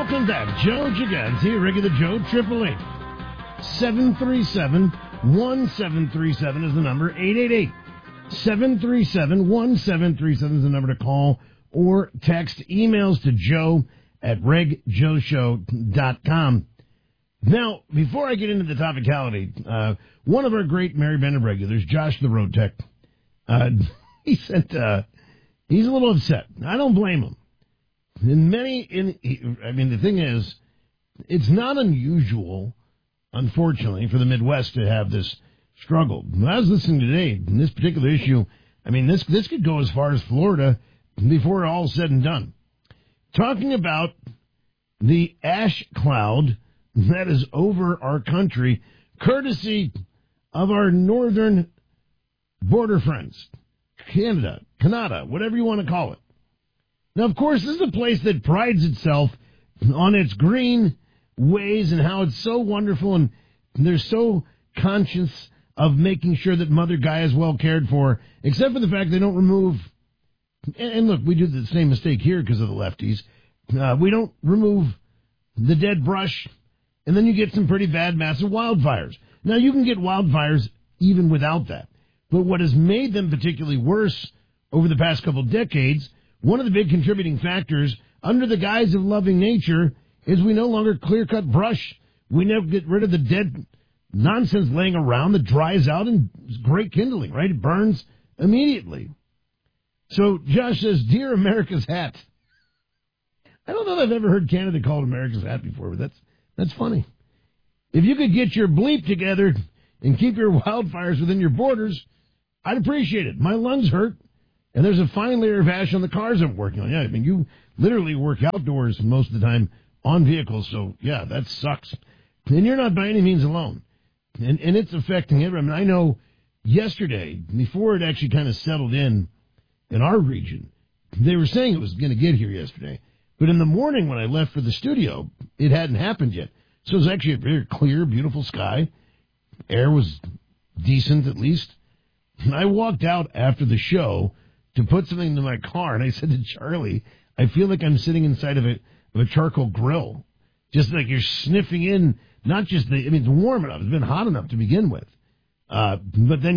Welcome back. Joe Gigante, regular Joe, 888-737-1737 is the number. 888-737-1737 is the number to call or text. Emails to joe@regjoeshow.com. Now, before I get into the topicality, one of our great Mary Bennett regulars, Josh the Road Tech, he said he's a little upset. I don't blame him. The thing is, it's not unusual, unfortunately, for the Midwest to have this struggle. When I was listening today, in this particular issue, this could go as far as Florida before all is said and done. Talking about the ash cloud that is over our country, courtesy of our northern border friends, Canada, whatever you want to call it. Now, of course, this is a place that prides itself on its green ways and how it's so wonderful, and they're so conscious of making sure that Mother Gaia is well cared for, except for the fact they don't remove, and look, we do the same mistake here because of the lefties. We don't remove the dead brush, and then you get some pretty bad massive wildfires. Now, you can get wildfires even without that, but what has made them particularly worse over the past couple decades, one of the big contributing factors, under the guise of loving nature, is we no longer clear-cut brush. We never get rid of the dead nonsense laying around that dries out and is great kindling, right? It burns immediately. So Josh says, "Dear America's hat." I don't know that I've ever heard Canada called America's hat before, but that's funny. If you could get your bleep together and keep your wildfires within your borders, I'd appreciate it. My lungs hurt, and there's a fine layer of ash on the cars I'm working on. Yeah, you literally work outdoors most of the time on vehicles, so yeah, that sucks. And you're not by any means alone. And it's affecting everyone. I know yesterday, before it actually kind of settled in our region, they were saying it was going to get here yesterday. But in the morning when I left for the studio, it hadn't happened yet. So it was actually a very clear, beautiful sky. Air was decent, at least. And I walked out after the show to put something into my car, and I said to Charlie, I feel like I'm sitting inside of a charcoal grill. Just like you're sniffing in, not just it's warm enough, it's been hot enough to begin with. But then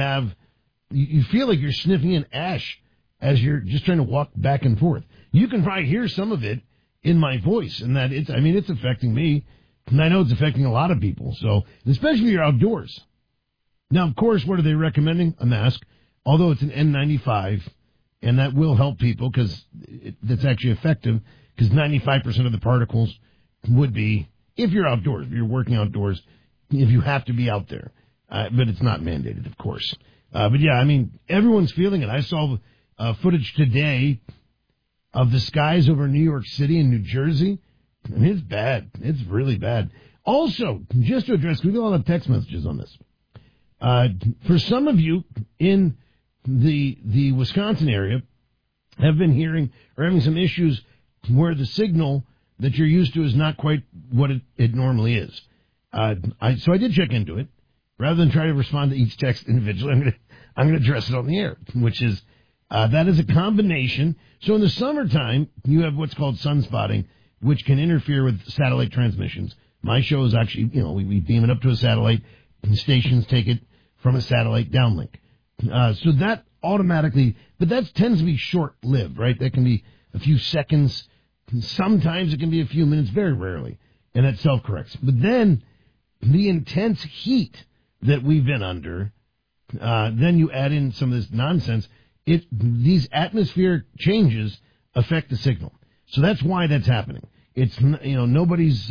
you feel like you're sniffing in ash as you're just trying to walk back and forth. You can probably hear some of it in my voice, and that it's affecting me, and I know it's affecting a lot of people, so, especially if you're outdoors. Now, of course, what are they recommending? A mask, although it's an N95, and that will help people because that's actually effective, because 95% of the particles would be, if you're outdoors, if you're working outdoors, if you have to be out there. But it's not mandated, of course. But yeah, everyone's feeling it. I saw footage today of the skies over New York City and New Jersey. It's bad. It's really bad. Also, just to address, we get a lot of text messages on this. For some of you in the Wisconsin area have been hearing or having some issues where the signal that you're used to is not quite what it normally is. So I did check into it. Rather than try to respond to each text individually, I'm going to address it on the air, which is that is a combination. So in the summertime, you have what's called sunspotting, which can interfere with satellite transmissions. My show is actually, we beam it up to a satellite, and stations take it from a satellite downlink. So that automatically, but that tends to be short-lived, right? That can be a few seconds. Sometimes it can be a few minutes, very rarely, and that self-corrects. But then the intense heat that we've been under, then you add in some of this nonsense, these atmospheric changes affect the signal. So that's why that's happening. It's, nobody's,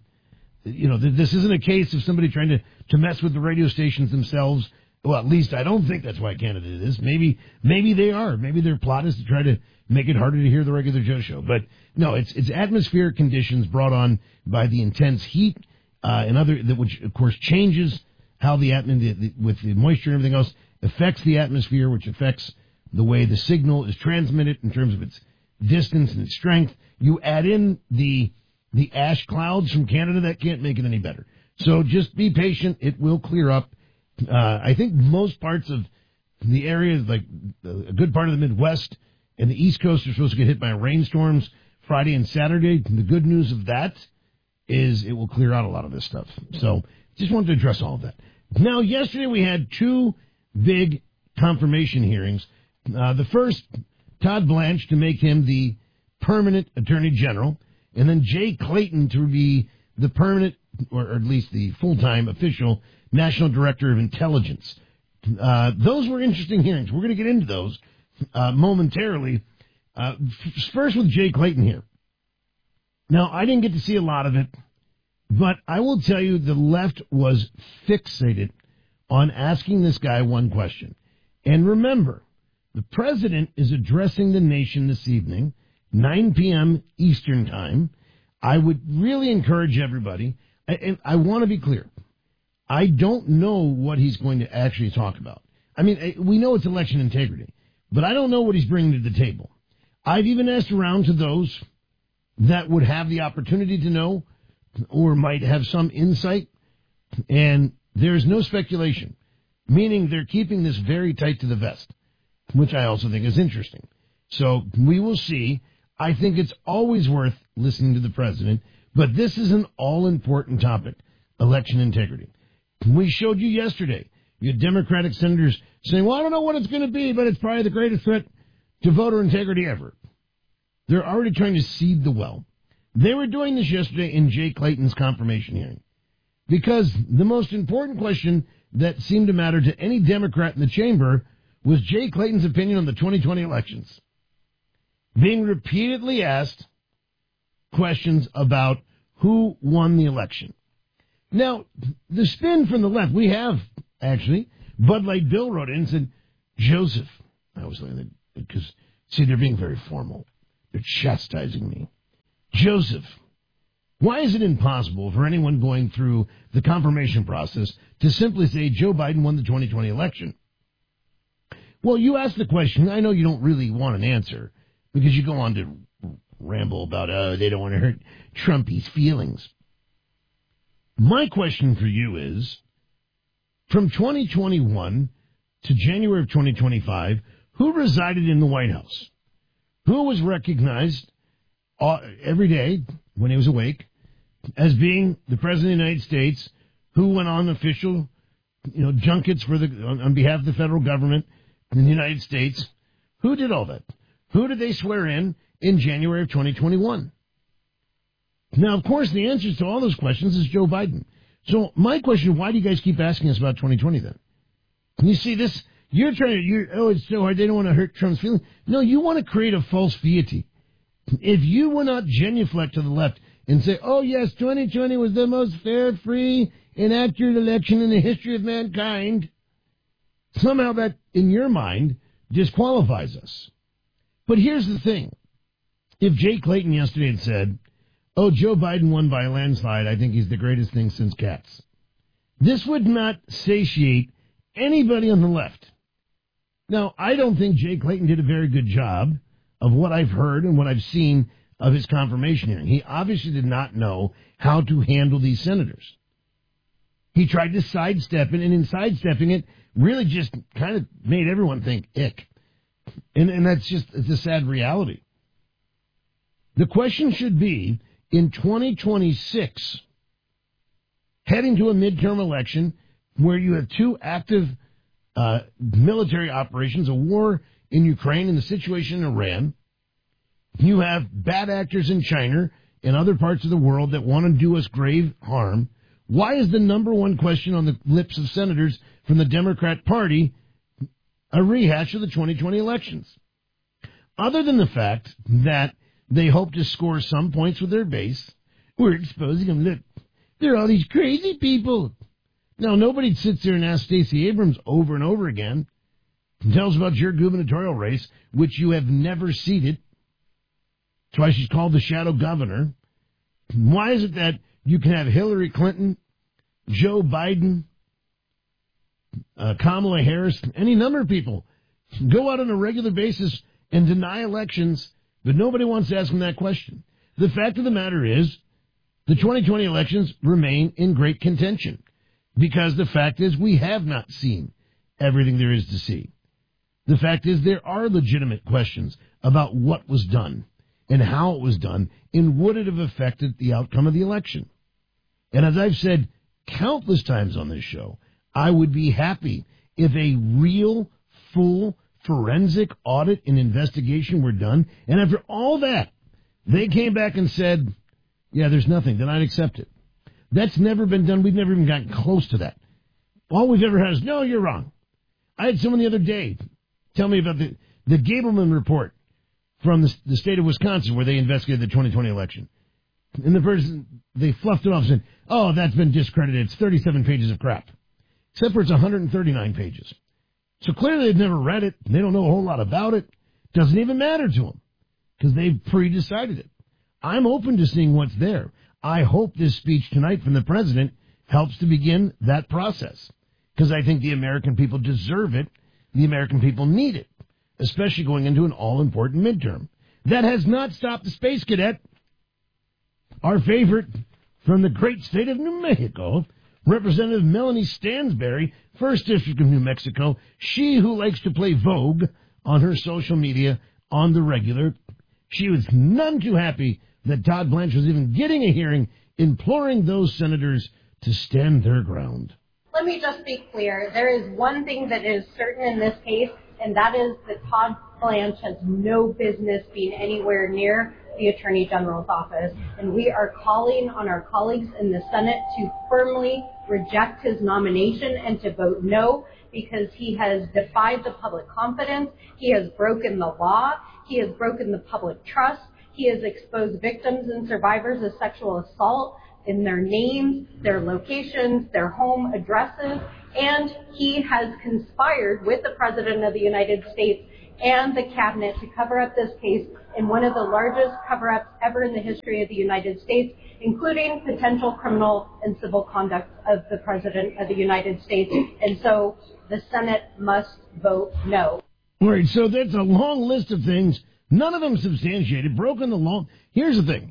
this isn't a case of somebody trying to mess with the radio stations themselves. Well, at least I don't think that's why Canada is. Maybe they are. Maybe their plot is to try to make it harder to hear the regular Joe Show. But no, it's atmospheric conditions brought on by the intense heat, which of course changes how the atmosphere, with the moisture and everything else, affects the atmosphere, which affects the way the signal is transmitted in terms of its distance and its strength. You add in the ash clouds from Canada, that can't make it any better. So just be patient. It will clear up. I think most parts of the areas, like a good part of the Midwest and the East Coast, are supposed to get hit by rainstorms Friday and Saturday. The good news of that is it will clear out a lot of this stuff. So just wanted to address all of that. Now, yesterday we had two big confirmation hearings. The first, Todd Blanche to make him the permanent Attorney General, and then Jay Clayton to be the permanent, or at least the full-time official National Director of Intelligence. Those were interesting hearings. We're going to get into those momentarily. First with Jay Clayton here. Now, I didn't get to see a lot of it, but I will tell you the left was fixated on asking this guy one question. And remember, the president is addressing the nation this evening, 9 p.m. Eastern Time. I would really encourage everybody, and I want to be clear, I don't know what he's going to actually talk about. I mean, we know it's election integrity, but I don't know what he's bringing to the table. I've even asked around to those that would have the opportunity to know or might have some insight, and there's no speculation, meaning they're keeping this very tight to the vest, which I also think is interesting. So we will see. I think it's always worth listening to the president, but this is an all-important topic, election integrity. We showed you yesterday, you had Democratic senators saying, well, I don't know what it's going to be, but it's probably the greatest threat to voter integrity ever. They're already trying to seed the well. They were doing this yesterday in Jay Clayton's confirmation hearing because the most important question that seemed to matter to any Democrat in the chamber was Jay Clayton's opinion on the 2020 elections. Being repeatedly asked questions about who won the election. Now, the spin from the left, we have, actually, Bud Light Bill wrote in and said, Joseph, I was looking at, because, see, they're being very formal. They're chastising me. Joseph, why is it impossible for anyone going through the confirmation process to simply say Joe Biden won the 2020 election? Well, you asked the question. I know you don't really want an answer because you go on to ramble about, they don't want to hurt Trumpy's feelings. My question for you is, from 2021 to January of 2025, who resided in the White House? Who was recognized every day when he was awake as being the President of the United States, who went on official, junkets for on behalf of the federal government in the United States? Who did all that? Who did they swear in January of 2021? Now, of course, the answers to all those questions is Joe Biden. So my question, why do you guys keep asking us about 2020 then? And you see this, it's so hard, they don't want to hurt Trump's feelings. No, you want to create a false piety. If you will not genuflect to the left and say, oh yes, 2020 was the most fair, free, and accurate election in the history of mankind, somehow that, in your mind, disqualifies us. But here's the thing. If Jay Clayton yesterday had said, oh, Joe Biden won by a landslide, I think he's the greatest thing since cats, this would not satiate anybody on the left. Now, I don't think Jay Clayton did a very good job of what I've heard and what I've seen of his confirmation hearing. He obviously did not know how to handle these senators. He tried to sidestep it, and in sidestepping it, really just kind of made everyone think, ick. And that's just, it's a sad reality. The question should be, in 2026, heading to a midterm election where you have two active military operations, a war in Ukraine and the situation in Iran, you have bad actors in China and other parts of the world that want to do us grave harm. Why is the number one question on the lips of senators from the Democrat Party a rehash of the 2020 elections? Other than the fact that they hope to score some points with their base, we're exposing them. Look, they're all these crazy people. Now, nobody sits there and asks Stacey Abrams over and over again and tells about your gubernatorial race, which you have never seated. That's why she's called the shadow governor. Why is it that you can have Hillary Clinton, Joe Biden, Kamala Harris, any number of people go out on a regular basis and deny elections, but nobody wants to ask them that question? The fact of the matter is the 2020 elections remain in great contention because the fact is we have not seen everything there is to see. The fact is there are legitimate questions about what was done. and how it was done, and would it have affected the outcome of the election? And as I've said countless times on this show, I would be happy if a real, full forensic audit and investigation were done, and after all that, they came back and said, yeah, there's nothing, then I'd accept it. That's never been done. We've never even gotten close to that. All we've ever had is, no, you're wrong. I had someone the other day tell me about the Gableman report from the state of Wisconsin where they investigated the 2020 election. And the person, they fluffed it off and said, oh, that's been discredited. It's 37 pages of crap. Except for it's 139 pages. So clearly they've never read it. They don't know a whole lot about it. Doesn't even matter to them because they've pre-decided it. I'm open to seeing what's there. I hope this speech tonight from the president helps to begin that process because I think the American people deserve it. The American people need it, especially going into an all-important midterm. That has not stopped the Space Cadet, our favorite from the great state of New Mexico, Representative Melanie Stansberry, 1st District of New Mexico, she who likes to play Vogue on her social media on the regular. She was none too happy that Todd Blanche was even getting a hearing, imploring those senators to stand their ground. Let me just be clear. There is one thing that is certain in this case, and that is that Todd Blanche has no business being anywhere near the Attorney General's office. And we are calling on our colleagues in the Senate to firmly reject his nomination and to vote no, because he has defied the public confidence. He has broken the law. He has broken the public trust. He has exposed victims and survivors of sexual assault in their names, their locations, their home addresses, and he has conspired with the President of the United States and the Cabinet to cover up this case in one of the largest cover-ups ever in the history of the United States, including potential criminal and civil conduct of the President of the United States. And so the Senate must vote no. All right, so that's a long list of things, none of them substantiated, broken the law. Here's the thing.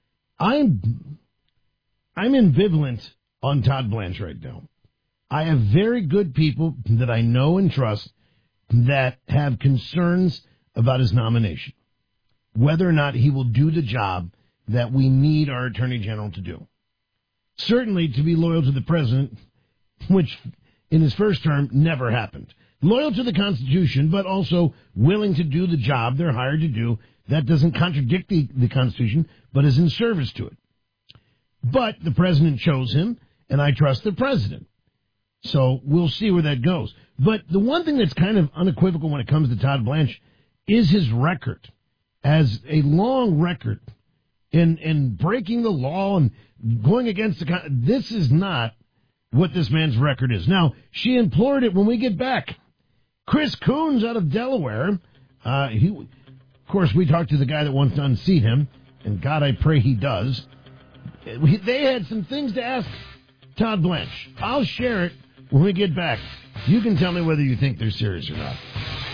I'm ambivalent on Todd Blanche right now. I have very good people that I know and trust that have concerns about his nomination, whether or not he will do the job that we need our Attorney General to do. Certainly to be loyal to the president, which in his first term never happened. Loyal to the Constitution, but also willing to do the job they're hired to do. That doesn't contradict the Constitution, but is in service to it. But the president chose him, and I trust the president. So we'll see where that goes. But the one thing that's kind of unequivocal when it comes to Todd Blanche is his record. As a long record in breaking the law and going against the... This is not what this man's record is. Now, she implored it when we get back. Chris Coons out of Delaware. Of course, we talked to the guy that wants to unseat him, and God, I pray he does. They had some things to ask Todd Blanche. I'll share it when we get back. You can tell me whether you think they're serious or not.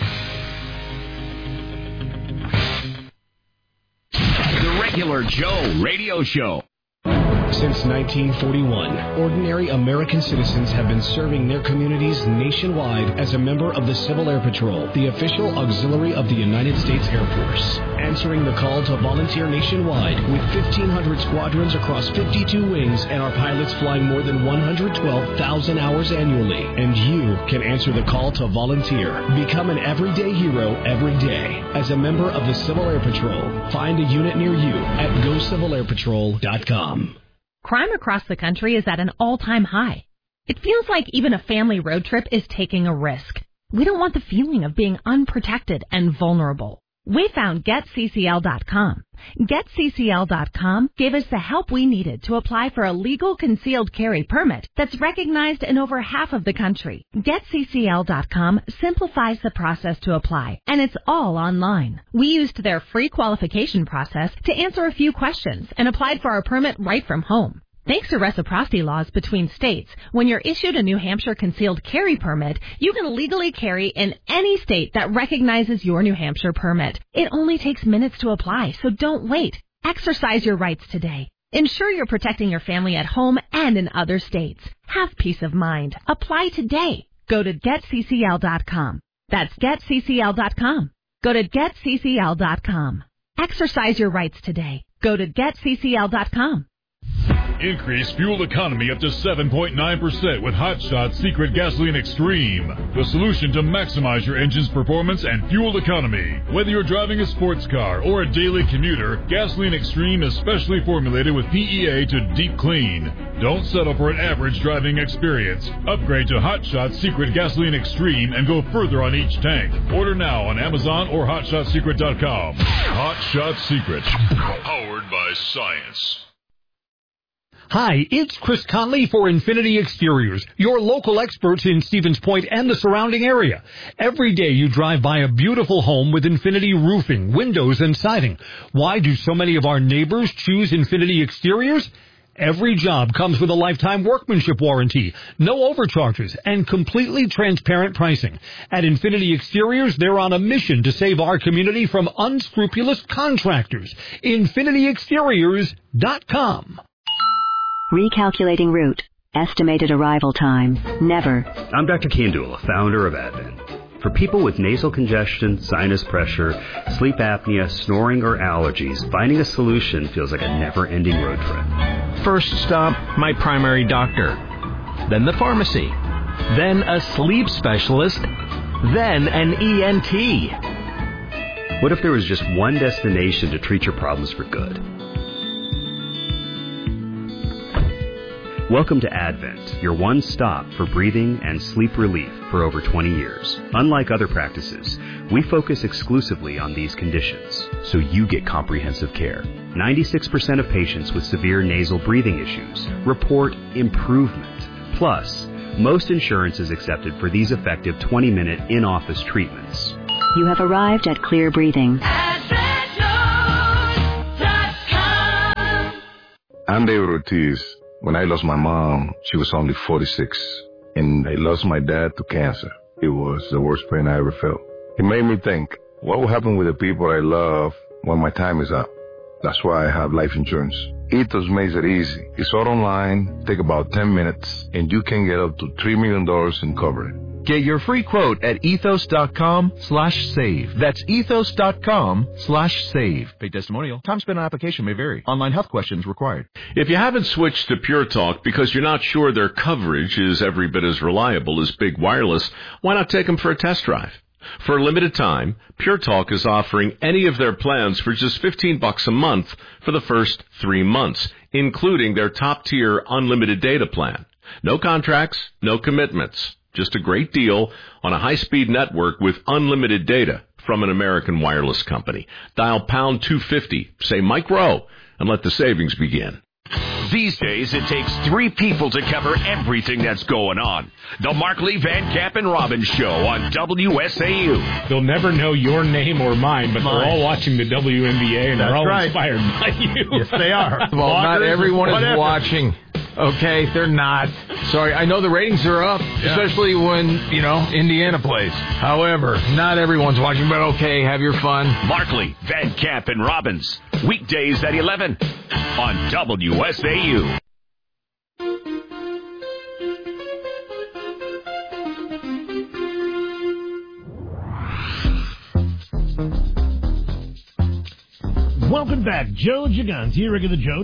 The Regular Joe Radio Show. Since 1941, ordinary American citizens have been serving their communities nationwide as a member of the Civil Air Patrol, the official auxiliary of the United States Air Force. Answering the call to volunteer nationwide with 1,500 squadrons across 52 wings and our pilots flying more than 112,000 hours annually. And you can answer the call to volunteer. Become an everyday hero every day. As a member of the Civil Air Patrol, find a unit near you at GoCivilAirPatrol.com. Crime across the country is at an all-time high. It feels like even a family road trip is taking a risk. We don't want the feeling of being unprotected and vulnerable. We found GetCCL.com. GetCCL.com gave us the help we needed to apply for a legal concealed carry permit that's recognized in over half of the country. GetCCL.com simplifies the process to apply, and it's all online. We used their free qualification process to answer a few questions and applied for our permit right from home. Thanks to reciprocity laws between states, when you're issued a New Hampshire concealed carry permit, you can legally carry in any state that recognizes your New Hampshire permit. It only takes minutes to apply, so don't wait. Exercise your rights today. Ensure you're protecting your family at home and in other states. Have peace of mind. Apply today. Go to GetCCL.com. That's GetCCL.com. Go to GetCCL.com. Exercise your rights today. Go to getccl.com. Increase fuel economy up to 7.9% with Hot Shot Secret Gasoline Extreme. The solution to maximize your engine's performance and fuel economy. Whether you're driving a sports car or a daily commuter, Gasoline Extreme is specially formulated with PEA to deep clean. Don't settle for an average driving experience. Upgrade to Hot Shot Secret Gasoline Extreme and go further on each tank. Order now on Amazon or HotShotSecret.com. Hot Shot Secret. Powered by science. Hi, it's Chris Conley for Infinity Exteriors, your local experts in Stevens Point and the surrounding area. Every day you drive by a beautiful home with Infinity roofing, windows, and siding. Why do so many of our neighbors choose Infinity Exteriors? Every job comes with a lifetime workmanship warranty, no overcharges, and completely transparent pricing. At Infinity Exteriors, they're on a mission to save our community from unscrupulous contractors. InfinityExteriors.com. Recalculating route. Estimated arrival time. Never. I'm Dr. Kandula, founder of Advent. For people with nasal congestion, sinus pressure, sleep apnea, snoring, or allergies, finding a solution feels like a never-ending road trip. First stop, my primary doctor. Then the pharmacy. Then a sleep specialist. Then an ENT. What if there was just one destination to treat your problems for good? Welcome to Advent, your one stop for breathing and sleep relief for over 20 years. Unlike other practices, we focus exclusively on these conditions, so you get comprehensive care. 96% of patients with severe nasal breathing issues report improvement. Plus, most insurance is accepted for these effective 20-minute in-office treatments. You have arrived at Clear Breathing. I'm David Ortiz. When I lost my mom, she was only 46, and I lost my dad to cancer. It was the worst pain I ever felt. It made me think, what will happen with the people I love when my time is up? That's why I have life insurance. Ethos makes it easy. It's all online, take about 10 minutes, and you can get up to $3 million in coverage. Get your free quote at ethos.com/save. That's ethos.com/save. Paid testimonial. Time spent on application may vary. Online health questions required. If you haven't switched to Pure Talk because you're not sure their coverage is every bit as reliable as Big Wireless, why not take them for a test drive? For a limited time, Pure Talk is offering any of their plans for just $15 a month for the first 3 months, including their top-tier unlimited data plan. No contracts, no commitments. Just a great deal on a high-speed network with unlimited data from an American wireless company. Dial pound 250, say Mike Rowe, and let the savings begin. These days, it takes 3 people to cover everything that's going on. The Markley, Van Camp, and Robbins Show on WSAU. They'll never know your name or mine, but they're all watching the WNBA, and they're all inspired by you. Yes, they are. Well, not everyone is watching. Okay, they're not. Sorry, I know the ratings are up, especially when, Indiana plays. However, not everyone's watching, but okay, have your fun. Markley, Van Camp, and Robbins. Weekdays at 11 on WSAU. Welcome back. Joe Gigante, regular Joe,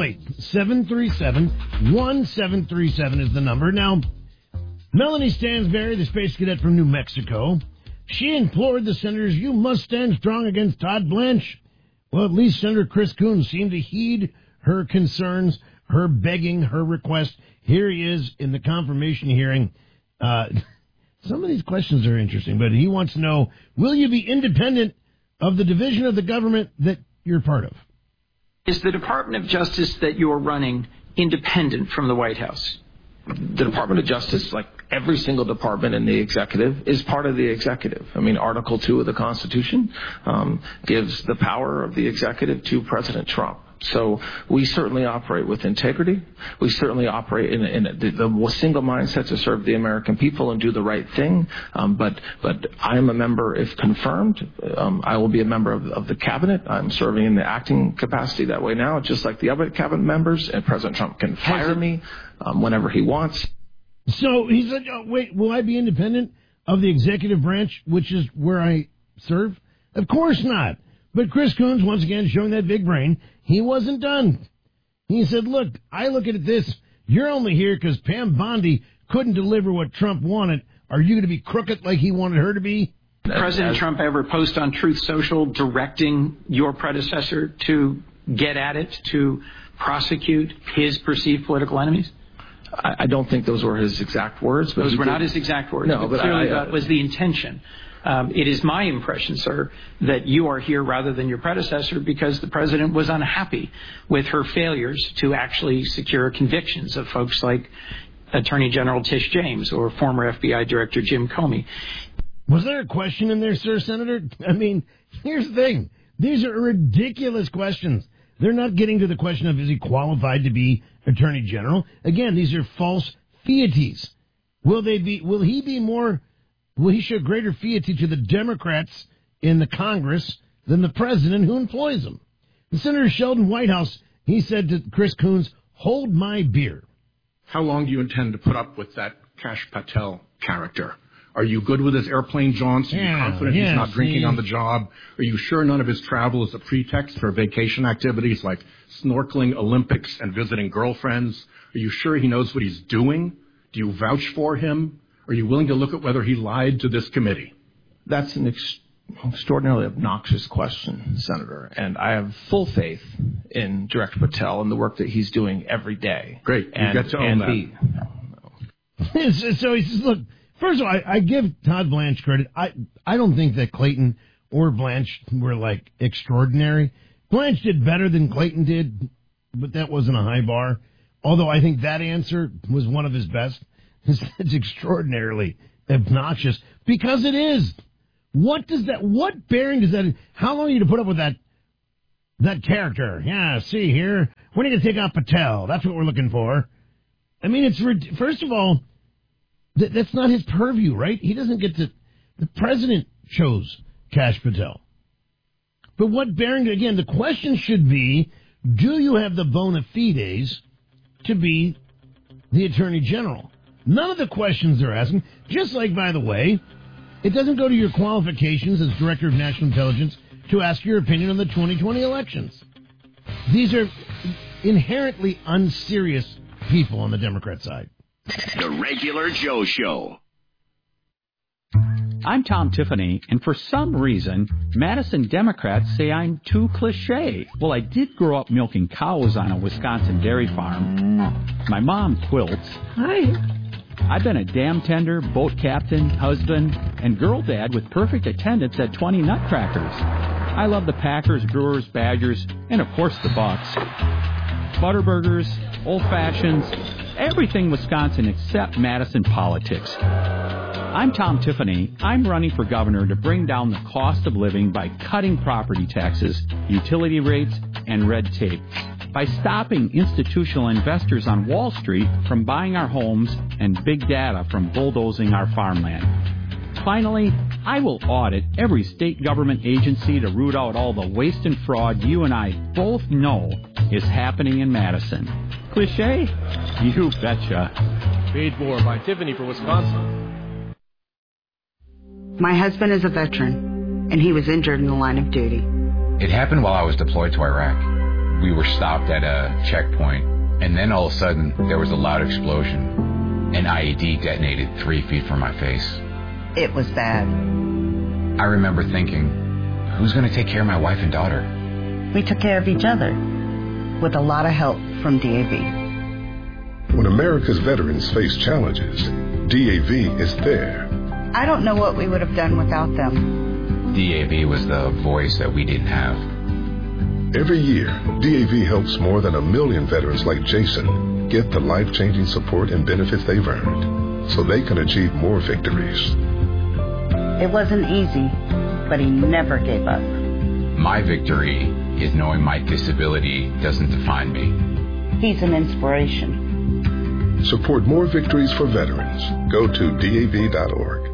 888-737-1737 is the number. Now, Melanie Stansberry, the space cadet from New Mexico, she implored the senators, you must stand strong against Todd Blanche. Well, at least Senator Chris Coons seemed to heed her concerns, her begging, her request. Here he is in the confirmation hearing. Some of these questions are interesting, but he wants to know, will you be independent of the division of the government that you're part of? Is the Department of Justice that you are running independent from the White House? The Department of Justice, like every single department in the executive, is part of the executive. I mean, Article 2 of the Constitution gives the power of the executive to President Trump. So we certainly operate with integrity. We certainly operate in the single mindset to serve the American people and do the right thing. But I am a member, if confirmed. I will be a member of the cabinet. I'm serving in the acting capacity that way now, just like the other cabinet members. And President Trump can fire me whenever he wants. So he said, wait, will I be independent of the executive branch, which is where I serve? Of course not. But Chris Coons, once again, showing that big brain, he wasn't done. He said, look, I look at this. You're only here because Pam Bondi couldn't deliver what Trump wanted. Are you going to be crooked like he wanted her to be? President Trump ever post on Truth Social directing your predecessor to get at it, to prosecute his perceived political enemies? I don't think those were his exact words. But those were not his exact words. No, but clearly that was the intention. It is my impression, sir, that you are here rather than your predecessor because the president was unhappy with her failures to actually secure convictions of folks like Attorney General Tish James or former FBI Director Jim Comey. Was there a question in there, sir, Senator? I mean, here's the thing. These are ridiculous questions. They're not getting to the question of is he qualified to be Attorney General. Again, these are false feities. Will he show greater fealty to the Democrats in the Congress than the president who employs them? And Senator Sheldon Whitehouse, he said to Chris Coons, hold my beer. How long do you intend to put up with that Kash Patel character? Are you good with his airplane jaunts? Are you confident he's not drinking on the job? Are you sure none of his travel is a pretext for vacation activities like snorkeling, Olympics, and visiting girlfriends? Are you sure he knows what he's doing? Do you vouch for him? Are you willing to look at whether he lied to this committee? That's an extraordinarily obnoxious question, Senator, and I have full faith in Director Patel and the work that he's doing every day. Great. You get to own that. So he says, look, first of all, I give Todd Blanche credit. I don't think that Clayton or Blanche were, like, extraordinary. Blanche did better than Clayton did, but that wasn't a high bar. Although I think that answer was one of his best. It's extraordinarily obnoxious because it is. What bearing does that, how long are you to put up with that character? Yeah, see here, when are you going to take out Patel? That's what we're looking for. I mean, first of all, that's not his purview, right? He doesn't get to, the president chose Kash Patel. But what bearing, again, the question should be, do you have the bona fides to be the Attorney General? None of the questions they're asking, just like, by the way, it doesn't go to your qualifications as Director of National Intelligence to ask your opinion on the 2020 elections. These are inherently unserious people on the Democrat side. The Regular Joe Show. I'm Tom Tiffany, and for some reason, Madison Democrats say I'm too cliche. Well, I did grow up milking cows on a Wisconsin dairy farm. My mom quilts. Hi. I've been a dam tender, boat captain, husband, and girl dad with perfect attendance at 20 Nutcrackers. I love the Packers, Brewers, Badgers, and of course the Bucks. Butterburgers, old fashions, everything Wisconsin except Madison politics. I'm Tom Tiffany. I'm running for governor to bring down the cost of living by cutting property taxes, utility rates, and red tape. By stopping institutional investors on Wall Street from buying our homes and big data from bulldozing our farmland. Finally, I will audit every state government agency to root out all the waste and fraud you and I both know is happening in Madison. Cliché? You betcha. Paid for by Tiffany for Wisconsin. My husband is a veteran, and he was injured in the line of duty. It happened while I was deployed to Iraq. We were stopped at a checkpoint, and then all of a sudden, there was a loud explosion. An IED detonated 3 feet from my face. It was bad. I remember thinking, who's going to take care of my wife and daughter? We took care of each other, with a lot of help from DAV. When America's veterans face challenges, DAV is there. I don't know what we would have done without them. DAV was the voice that we didn't have. Every year, DAV helps more than 1 million veterans like Jason get the life-changing support and benefits they've earned so they can achieve more victories. It wasn't easy, but he never gave up. My victory is knowing my disability doesn't define me. He's an inspiration. Support more victories for veterans. Go to DAV.org.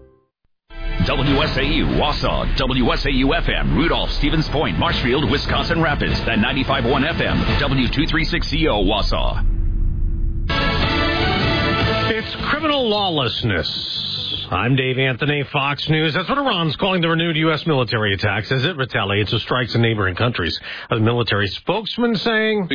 WSAU, Wausau, WSAU-FM, Rudolph, Stevens Point, Marshfield, Wisconsin Rapids, and 95.1 FM, W236CO, Wausau. It's criminal lawlessness. I'm Dave Anthony, Fox News. That's what Iran's calling the renewed U.S. military attacks as it retaliates with strikes in neighboring countries. A military spokesman saying,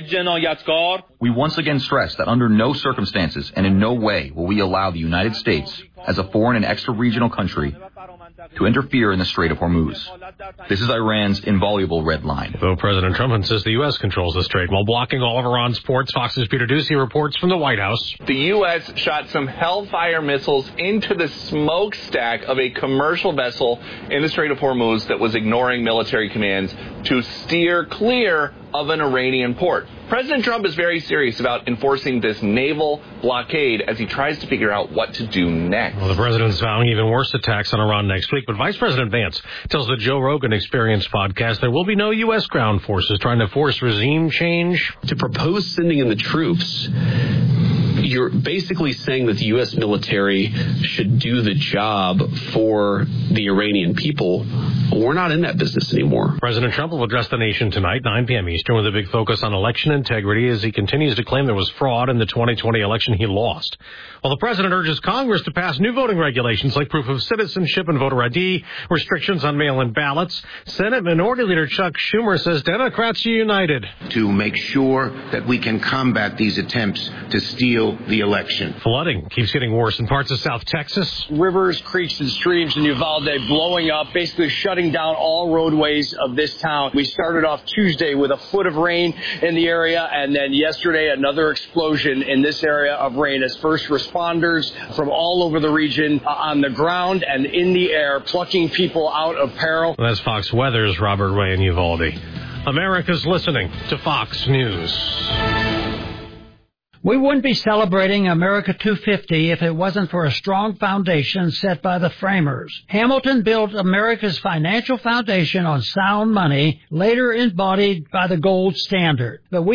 We once again stress that under no circumstances and in no way will we allow the United States, as a foreign and extra-regional country, to interfere in the Strait of Hormuz. This is Iran's inviolable red line. Though President Trump insists the U.S. controls the strait while blocking all of Iran's ports, Fox's Peter Doocy reports from the White House. The U.S. shot some Hellfire missiles into the smokestack of a commercial vessel in the Strait of Hormuz that was ignoring military commands to steer clear of an Iranian port. President Trump is very serious about enforcing this naval blockade as he tries to figure out what to do next. Well, the president's vowing even worse attacks on Iran next week, but Vice President Vance tells the Joe Rogan Experience podcast there will be no U.S. ground forces trying to force regime change. To propose sending in the troops, you're basically saying that the U.S. military should do the job for the Iranian people. We're not in that business anymore. President Trump will address the nation tonight, 9 p.m. Eastern, with a big focus on election integrity as he continues to claim there was fraud in the 2020 election he lost. While the president urges Congress to pass new voting regulations like proof of citizenship and voter ID, restrictions on mail-in ballots, Senate Minority Leader Chuck Schumer says Democrats are united to make sure that we can combat these attempts to steal the election. Flooding keeps getting worse in parts of South Texas. Rivers, creeks, and streams in Uvalde blowing up, basically shutting down all roadways of this town. We started off Tuesday with a foot of rain in the area, and then yesterday another explosion in this area of rain as first responders from all over the region on the ground and in the air plucking people out of peril. That's Fox Weather's Robert Ray in Uvalde. America's listening to Fox News. We wouldn't be celebrating America 250 if it wasn't for a strong foundation set by the framers. Hamilton built America's financial foundation on sound money, later embodied by the gold standard. But we